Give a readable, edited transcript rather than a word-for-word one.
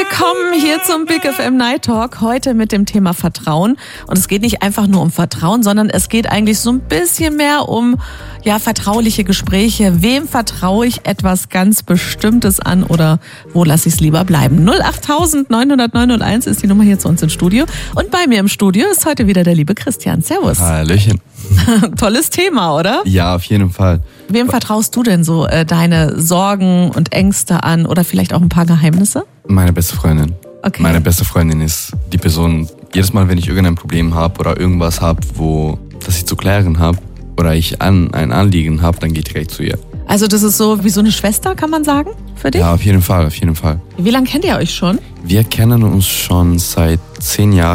willkommen hier zum Big FM Night Talk. Heute mit dem Thema Vertrauen. Und es geht nicht einfach nur um Vertrauen, sondern es geht eigentlich so ein bisschen mehr um vertrauliche Gespräche. Wem vertraue ich etwas ganz Bestimmtes an oder wo lasse ich es lieber bleiben? 08000 900 901 ist die Nummer hier zu uns ins Studio. Und bei mir im Studio ist heute wieder der liebe Christian. Servus. Hallöchen. Tolles Thema, oder? Ja, auf jeden Fall. Wem vertraust du denn so deine Sorgen und Ängste an oder vielleicht auch ein paar Geheimnisse? Meine beste Freundin. Okay. Meine beste Freundin ist die Person, jedes Mal, wenn ich irgendein Problem habe oder irgendwas habe, das ich zu klären habe oder ich ein Anliegen habe, dann gehe ich direkt zu ihr. Also das ist so wie so eine Schwester, kann man sagen, für dich? Ja, auf jeden Fall, auf jeden Fall. Wie lange kennt ihr euch schon? Wir kennen uns schon seit 10 Jahren.